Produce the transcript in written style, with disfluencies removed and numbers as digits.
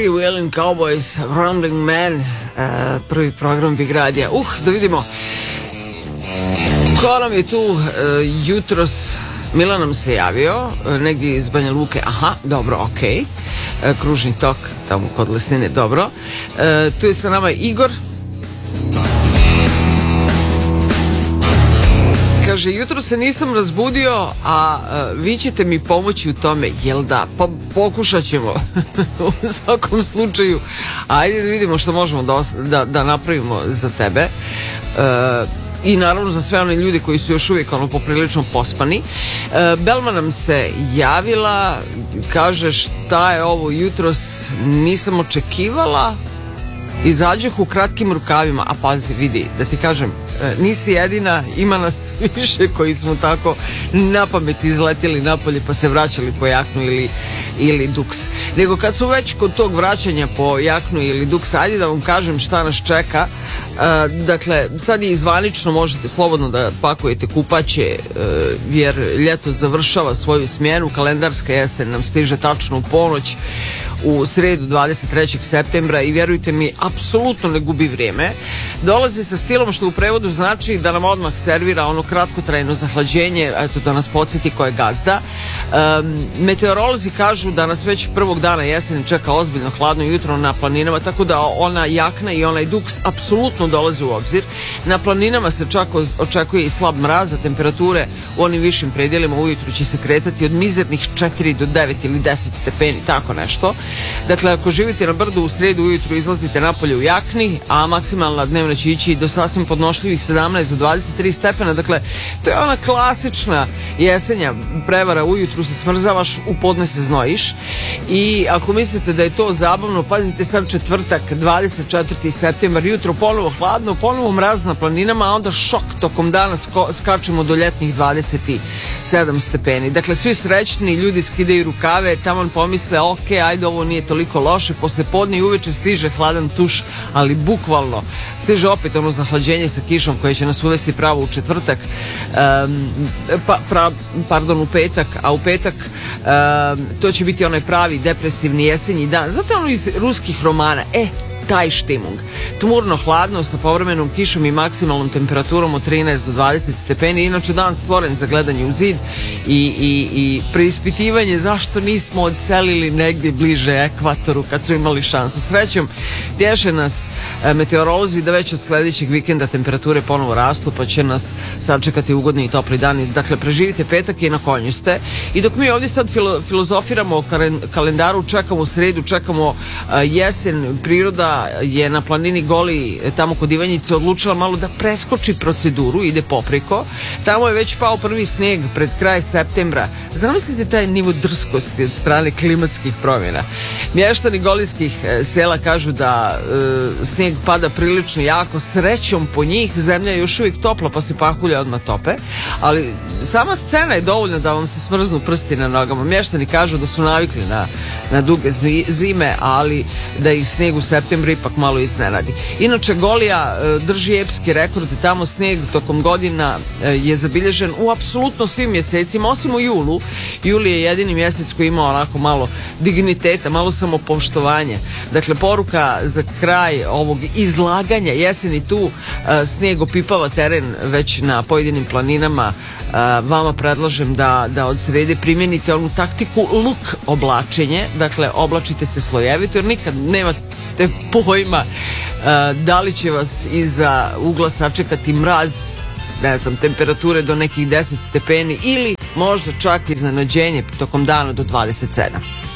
Free Wheeling Cowboys, Rumbling Man, prvi program Big Radija. Da vidimo ko nam je tu jutros. Milan nam se javio, negdje iz Banja Luke. Aha, dobro, okej. Kružni tok, tamo kod Lesnine, dobro. Tu je sa nama Igor. Kaže, jutro se nisam razbudio, a vi ćete mi pomoći u tome, jel da? Pa pokušat ćemo. U svakom slučaju, ajde da vidimo što možemo da napravimo za tebe. I naravno za sve one ljudi koji su još uvijek poprilično pospani. Belma nam se javila, kaže šta je ovo jutros, nisam očekivala, izađeh u kratkim rukavima, a pazi, vidi, da ti kažem, nisi jedina, ima nas više koji smo tako na pamet izletili napolje pa se vraćali po jaknu ili duks. Nego kad su već kod tog vraćanja po jaknu ili duks, ajde da vam kažem šta nas čeka. Dakle, sad je izvanično, možete slobodno da pakujete kupaće, jer ljeto završava svoju smjenu, kalendarska jesen nam stiže tačno u ponoć u sredu 23. septembra i vjerujte mi, apsolutno ne gubi vrijeme. Dolazi sa stilom što u prevodu znači da nam odmah servira ono kratkotrajno zahlađenje, eto da nas podsjeti ko je gazda. Meteorolozi kažu da nas već prvog dana jeseni čeka ozbiljno hladno jutro na planinama, tako da ona jakna i onaj duks apsolutno dolazi u obzir. Na planinama se čak očekuje i slab mraz, a temperature u onim višim predjelima ujutru će se kretati od mizernih 4 do 9 ili 10 stepeni, tako nešto. Dakle, ako živite na brdu, u sredu ujutru izlazite napolje u jakni, a maksimalna dnevna će ići do sasvim podnošljivih 17 do 23 stepena. Dakle, to je ona klasična jesenja prevara, ujutru se smrzavaš, u podne se znojiš. I ako mislite da je to zabavno, pazite sad četvrtak, 24. septembar, jutro ponovo hladno, ponovo mraz na planinama, a onda šok, tokom dana skačemo do ljetnih 27 stepeni. Dakle, svi srećni, ljudi skidaju rukave, taman pomisle, ok, ajde, ovo nije toliko loše, posle podne i uveče stiže hladan tuš, ali bukvalno stiže opet ono zahlađenje sa kišom koje će nas uvesti pravo u četvrtak, u petak, a u petak to će biti onaj pravi depresivni jesenji dan. Zato ono iz ruskih romana, taj štimung. Tmurno hladno sa povremenom kišom i maksimalnom temperaturom od 13 do 20 stepeni. Inače dan stvoren za gledanje u zid i preispitivanje zašto nismo odselili negdje bliže ekvatoru kad su imali šansu. Srećom, tješe nas meteorolozi da već od sljedećeg vikenda temperature ponovo rastu, pa će nas sačekati ugodni i topli dani. Dakle, preživite petak i na konju ste. I dok mi ovdje sad filozofiramo o kalendaru, čekamo sredu, čekamo jesen, priroda je na planini Goli, tamo kod Ivanjice, odlučila malo da preskoči proceduru, ide popreko. Tamo je već pao prvi snijeg pred kraj septembra. Zamislite taj nivo drskosti od strane klimatskih promjena. Mještani golijskih sela kažu da snijeg pada prilično jako. Srećom po njih, zemlja je još uvijek topla pa se pahulja odmah tope, ali sama scena je dovoljna da vam se smrznu prsti na nogama. Mještani kažu da su navikli na duge zime, ali da ih snijeg u septembru ipak malo iznenadi. Inače, Golija drži epski rekord, tamo snijeg tokom godina je zabilježen u apsolutno svim mjesecima, osim u julu. Juli je jedini mjesec koji ima onako malo digniteta, malo samopoštovanja. Dakle, poruka za kraj ovog izlaganja jeseni tu, snijeg opipava teren već na pojedinim planinama. Vama predlažem da od srede primjenite onu taktiku luk oblačenje, dakle oblačite se slojevito jer nikad nemate pojma da li će vas iza ugla sačekati mraz, ne znam, temperature do nekih 10 stepeni ili možda čak iznenađenje tokom dana do 27.